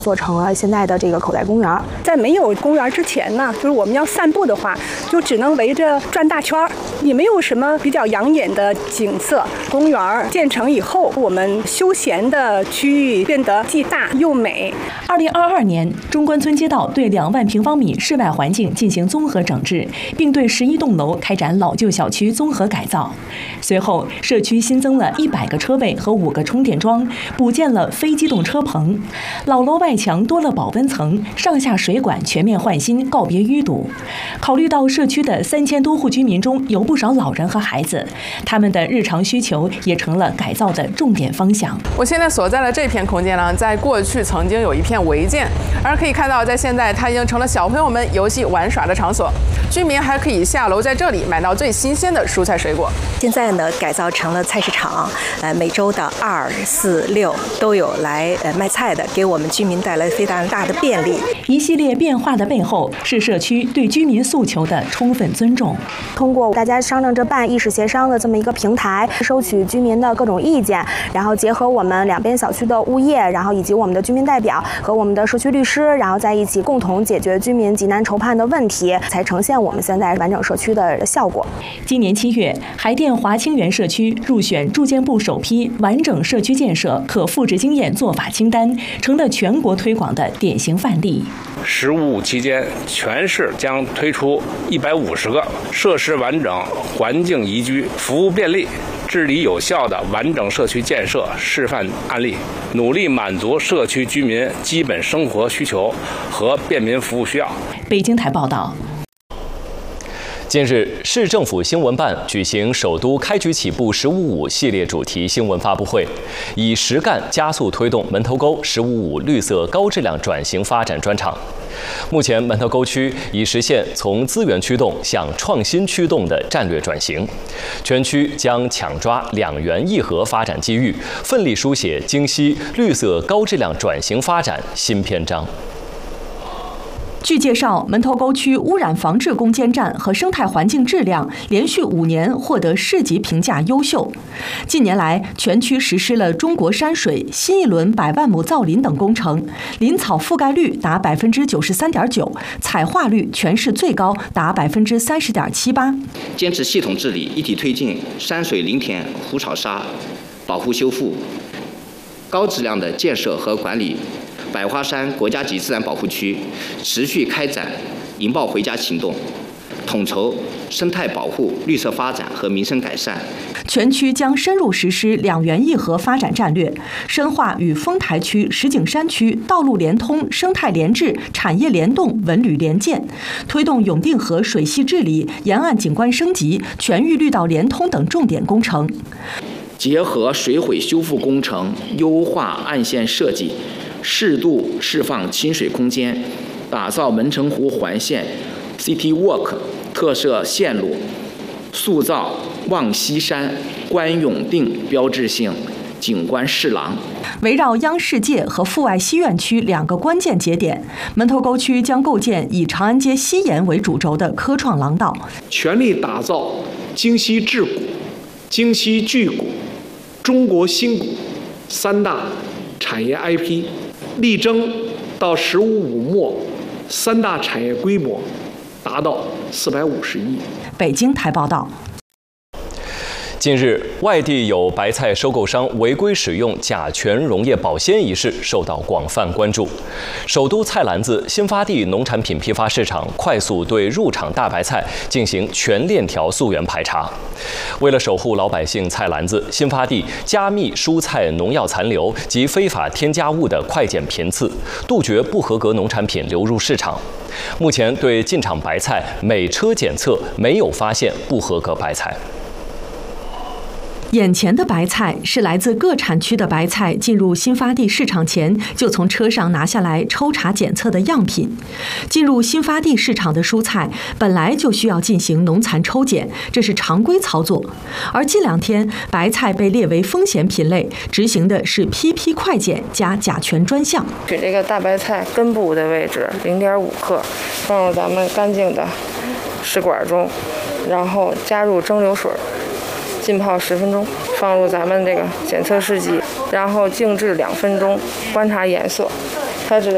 做成了现在的这个口袋公园。 在没有公园之前呢，就是我们要散步的话，就只能围着转大圈，也没有什么比较养眼的景色。公园建成以后，我们休闲的区域变得既大又美。 2022年，中关村街道对2万平方米室外环境进行综合整治，并对11栋楼开展老旧小区综合改造。随后，社区新增了100个车位和5个充电桩，补建了非机动车棚。老楼外墙多了保温层，上下水管全面换新，告别淤堵。考虑到社区的3000多户居民中有不少老人和孩子，他们的日常需求也成了改造的重点方向。 我现在所在的这片空间呢，在过去曾经有一片违建，而可以看到，在现在它已经成了小朋友们游戏玩耍的场所。居民还可以下楼在这里买到最新鲜的蔬菜水果。 现在呢，改造成了菜市场，每周的2、4、6都有来卖菜的，给我们居民带来非常大的便利。 一系列变化的背后，是社区对居民诉求的充分尊重。 通过大家商量着办、意识协商的这么一个平台，收取居民的各种意见，然后结合我们两边小区的物业，然后以及我们的居民代表和我们的社区律师，然后在一起共同解决居民急难愁盼的问题，才呈现我们现在完整社区的效果。 今年7月，海淀华清园社区入选住建部首批完整社区建设可复制经验做法清单，成了全国推广的典型范例。 “15+5”期间，全市将推出150个设施完整、环境宜居、服务便利、治理有效的完整社区建设示范案例，努力满足社区居民基本生活需求和便民服务需要。 北京台报道。 近日，市政府新闻办举行首都开局起步“15+5”系列主题新闻发布会，以实干加速推动门头沟“15+5”绿色高质量转型发展专场。目前，门头沟区已实现从资源驱动向创新驱动的战略转型，全区将抢抓2元1核发展机遇，奋力书写京西绿色高质量转型发展新篇章。 据介绍，门头沟区污染防治攻坚战和生态环境质量连续5年获得市级评价优秀。近年来，全区实施了中国山水、新一轮100万亩造林等工程，林草覆盖率达93.9%，彩化率全市最高，达30.78%。 坚持系统治理，一体推进山水林田湖草沙保护修复，高质量的建设和管理百花山国家级自然保护区，持续开展引爆回家行动，统筹生态保护、绿色发展和民生改善。 全区将深入实施2元1核发展战略，深化与丰台区、石景山区道路连通、生态联治、产业联动、文旅联建，推动永定河水系治理、沿岸景观升级、全域绿道连通等重点工程。 结合水毁修复工程，优化岸线设计，适度释放亲水空间，打造门城湖环线 City Walk 特色线路，塑造望西山、观永定标志性景观市廊。 围绕央视界和阜外西苑区2个关键节点，门头沟区将构建以长安街西沿为主轴的科创廊道， 全力打造京西智谷、京西巨谷、中国新谷3大产业 IP， 力争到15+5末3大产业规模达到450亿。 北京台报道。 近日，外地有白菜收购商违规使用甲醛溶液保鲜一事受到广泛关注。首都菜篮子新发地农产品批发市场快速对入场大白菜进行全链条溯源排查。为了守护老百姓菜篮子，新发地加密蔬菜农药残留及非法添加物的快检频次，杜绝不合格农产品流入市场。目前对进场白菜每车检测，没有发现不合格白菜。 眼前的白菜是来自各产区的白菜进入新发地市场前就从车上拿下来抽查检测的样品。进入新发地市场的蔬菜本来就需要进行农残抽检，这是常规操作。而近2天，白菜被列为风险品类，执行的是PP快检加甲醛专项。 取这个大白菜根部的位置0.5克，放入咱们干净的试管中，然后加入蒸馏水。浸泡10分钟，放入咱们这个检测试剂，然后静置2分钟，观察颜色。它是